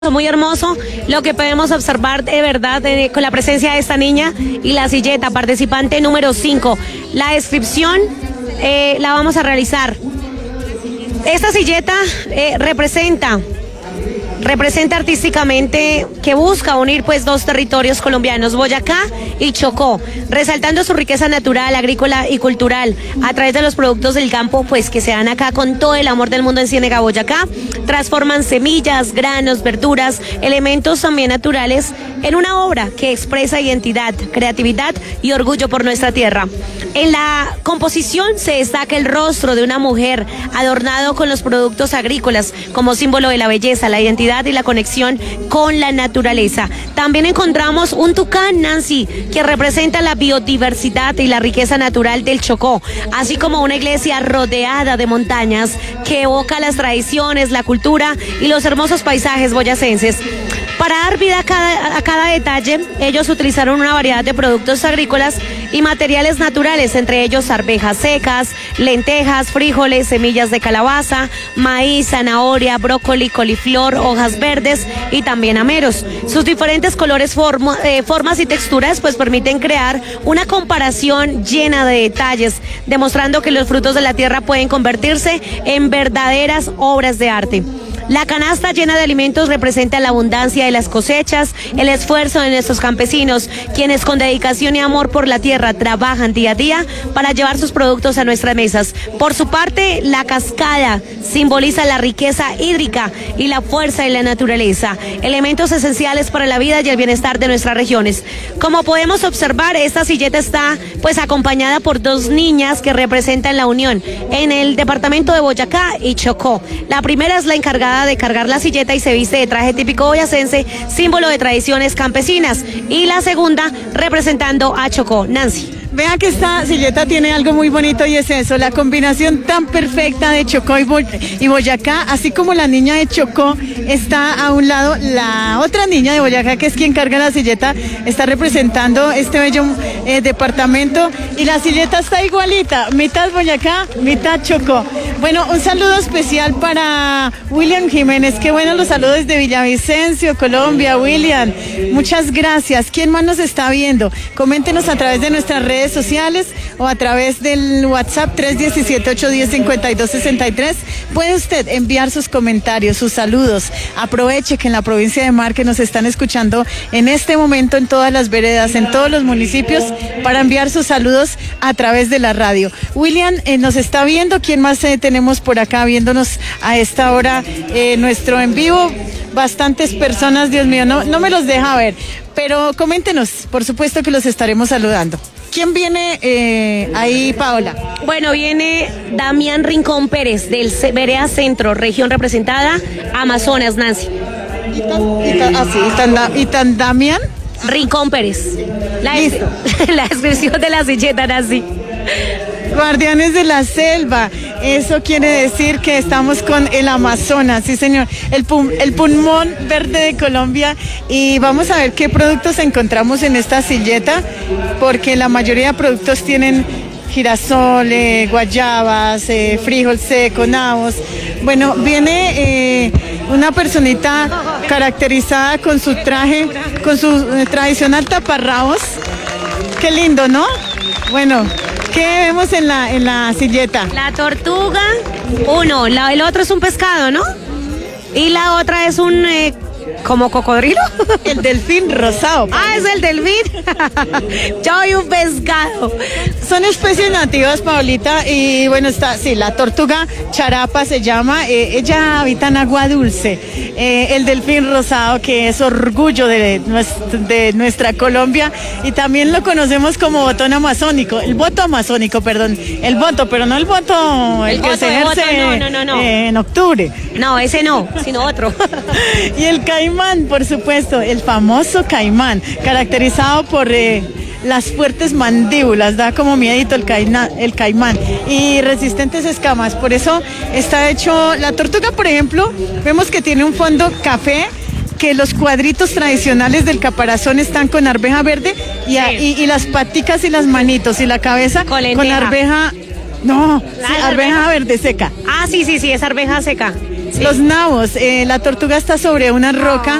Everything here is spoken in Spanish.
Muy hermoso lo que podemos observar de verdad con la presencia de esta niña y la silleta, participante número 5. La descripción la vamos a realizar. Esta silleta representa artísticamente que busca unir pues dos territorios colombianos, Boyacá y Chocó, resaltando su riqueza natural, agrícola y cultural a través de los productos del campo pues que se dan acá con todo el amor del mundo en Ciénega, Boyacá. Transforman semillas, granos, verduras, elementos también naturales en una obra que expresa identidad, creatividad y orgullo por nuestra tierra. En la composición se destaca el rostro de una mujer adornado con los productos agrícolas como símbolo de la belleza, la identidad y la conexión con la naturaleza. También encontramos un tucán, Nancy, que representa la biodiversidad y la riqueza natural del Chocó, así como una iglesia rodeada de montañas que evoca las tradiciones, la cultura y los hermosos paisajes boyacenses. Para dar vida a cada detalle, ellos utilizaron una variedad de productos agrícolas y materiales naturales, entre ellos arvejas secas, lentejas, frijoles, semillas de calabaza, maíz, zanahoria, brócoli, coliflor, hojas verdes y también ameros. Sus diferentes colores, formas y texturas pues permiten crear una comparación llena de detalles, demostrando que los frutos de la tierra pueden convertirse en verdaderas obras de arte. La canasta llena de alimentos representa la abundancia de las cosechas, el esfuerzo de nuestros campesinos, quienes con dedicación y amor por la tierra trabajan día a día para llevar sus productos a nuestras mesas. Por su parte, la cascada simboliza la riqueza hídrica y la fuerza de la naturaleza, elementos esenciales para la vida y el bienestar de nuestras regiones. Como podemos observar, esta silleta está pues acompañada por dos niñas que representan la unión en el departamento de Boyacá y Chocó. La primera es la encargada de cargar la silleta y se viste de traje típico boyacense, símbolo de tradiciones campesinas, y la segunda representando a Chocó. Nancy. Vea que esta silleta tiene algo muy bonito y es eso, la combinación tan perfecta de Chocó y Boyacá, así como la niña de Chocó está a un lado, la otra niña de Boyacá, que es quien carga la silleta, está representando este bello departamento, y la silleta está igualita, mitad Boyacá, mitad Chocó. Bueno, un saludo especial para William Jiménez, qué bueno los saludos desde Villavicencio, Colombia. William, muchas gracias. ¿Quién más nos está viendo? Coméntenos a través de nuestras redes sociales o a través del WhatsApp 317-810-5263. Puede usted enviar sus comentarios, sus saludos. Aproveche que en la provincia de Marque nos están escuchando en este momento en todas las veredas, en todos los municipios, para enviar sus saludos a través de la radio. William nos está viendo. ¿Quién más tenemos por acá viéndonos a esta hora nuestro en vivo? Bastantes personas, Dios mío, no me los deja ver, pero coméntenos, por supuesto que los estaremos saludando. ¿Quién viene ahí, Paola? Bueno, viene Damián Rincón Pérez, del Vereda Centro, región representada, Amazonas, Nancy. ¿Y tan Damián? Rincón Pérez. La descripción de la silleta, Nancy. Guardianes de la selva, eso quiere decir que estamos con el Amazonas, sí señor, el pulmón verde de Colombia, y vamos a ver qué productos encontramos en esta silleta, porque la mayoría de productos tienen girasol, guayabas, frijol seco, nabos. Bueno, viene una personita caracterizada con su traje, con su tradicional taparrabos, qué lindo, ¿no? Bueno, ¿qué vemos en la silleta? La tortuga, el otro es un pescado, ¿no? Y la otra es un, ¿como cocodrilo? El delfín rosado. Ah, es el delfín. Yo vi un pescado. Son especies nativas, Paolita, y bueno, la tortuga charapa se llama, ella habita en agua dulce. El delfín rosado, que es orgullo de nuestra Colombia, y también lo conocemos como botón amazónico, el voto amazónico, perdón, el voto, pero no el voto, el que se ejerce en octubre. No, ese no, sino otro. Y el caimán, por supuesto, el famoso caimán, caracterizado por las fuertes mandíbulas, da como miedito el caimán, y resistentes escamas. Por eso está hecho, la tortuga, por ejemplo, vemos que tiene un fondo café, que los cuadritos tradicionales del caparazón están con arveja verde, y las paticas y las manitos y la cabeza con arveja, arveja verde seca. Ah, sí, es arveja seca. Los nabos, la tortuga está sobre una roca